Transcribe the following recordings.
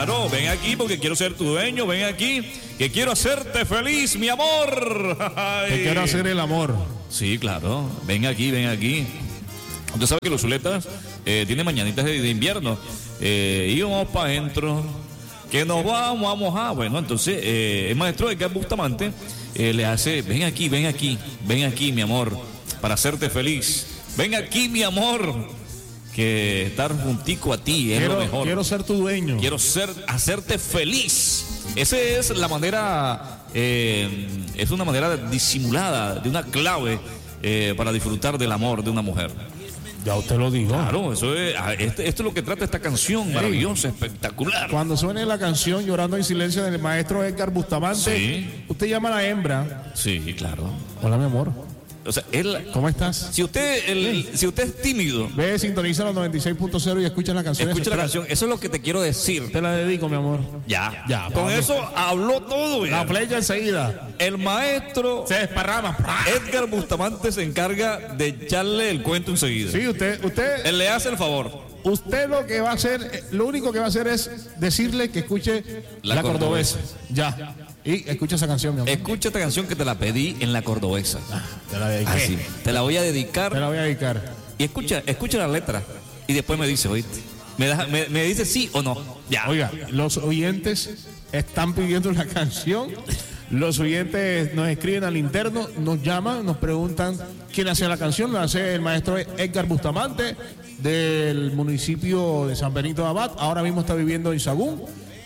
Claro, ven aquí porque quiero ser tu dueño, ven aquí, que quiero hacerte feliz, mi amor. Te quiero hacer el amor. Sí, claro, ven aquí, ven aquí. Usted sabe que los Zuletas tienen mañanitas de invierno. Y vamos para adentro, que nos vamos a mojar. Bueno, entonces el maestro Edgar Bustamante le hace, ven aquí, mi amor, para hacerte feliz. Ven aquí, mi amor, que estar juntico a ti es lo mejor. Quiero ser tu dueño. Quiero hacerte feliz. Esa es la manera, es una manera disimulada, de una clave para disfrutar del amor de una mujer. Ya usted lo dijo. Claro, esto es lo que trata esta canción maravillosa, espectacular. Cuando suene la canción Llorando en Silencio del maestro Edgar Bustamante, sí. Usted llama a la hembra. Sí, claro. Hola, mi amor. O sea, ¿Cómo estás? Si usted es tímido, ve, sintoniza los 96.0 y escucha la canción. Escucha la canción. Eso es lo que te quiero decir. Te la dedico, mi amor. Ya. vamos. Con eso habló todo. La flecha enseguida. El maestro se desparrama. Edgar Bustamante se encarga de echarle el cuento enseguida. Sí, usted. Él le hace el favor. Usted lo que va a hacer, lo único que va a hacer es decirle que escuche la cordobesa. Ya. Y escucha esa canción, mi amor. Escucha esta canción que te la pedí en la cordobesa. Te la dediqué. Así. Te la voy a dedicar. Te la voy a dedicar. Y escucha la letra. Y después me dice, oíste. Me dice sí o no. Ya. Oiga, los oyentes están pidiendo la canción. Los oyentes nos escriben al interno, nos llaman, nos preguntan quién hace la canción. La hace el maestro Edgar Bustamante del municipio de San Benito de Abad. Ahora mismo está viviendo en Sagún.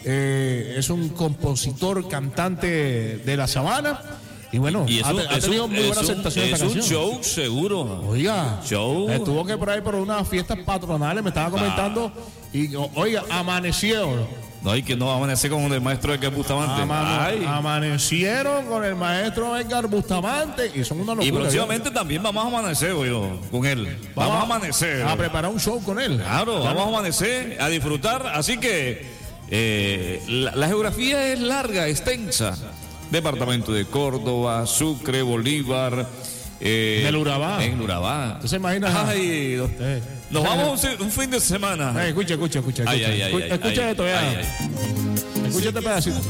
Es un compositor, cantante de la Sabana. Y bueno, ha tenido muy buena aceptación esta canción. Es un show seguro. Oiga, show. Estuvo que por ahí por unas fiestas patronales, me estaba comentando. Y oiga, amaneció. No, hay que no amanecer con el maestro Edgar Bustamante. Amanecieron con el maestro Edgar Bustamante y son una locura. Y próximamente también vamos a amanecer con él. Vamos a amanecer. A preparar un show con él. Claro, vamos a amanecer, a disfrutar. Así que la geografía es larga, extensa. Departamento de Córdoba, Sucre, Bolívar. Del Urabá. En Urabá. ¿Tú se imaginas? Nos vamos un fin de semana. Escucha. Escucha esto, ya. Escucha este pedacito.